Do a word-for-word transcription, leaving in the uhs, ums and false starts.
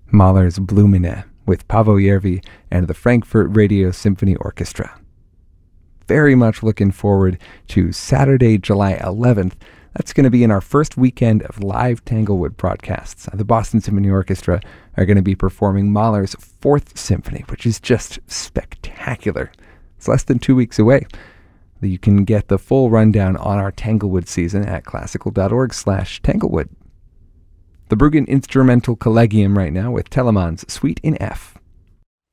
Mahler's Blumine with Paavo Järvi and the Frankfurt Radio Symphony Orchestra. Very much looking forward to Saturday, July eleventh. That's going to be in our first weekend of live Tanglewood broadcasts. The Boston Symphony Orchestra are going to be performing Mahler's Fourth Symphony, which is just spectacular. It's less than two weeks away. You can get the full rundown on our Tanglewood season at classical.org slash Tanglewood. The Bruggen Instrumental Collegium right now with Telemann's Suite in F.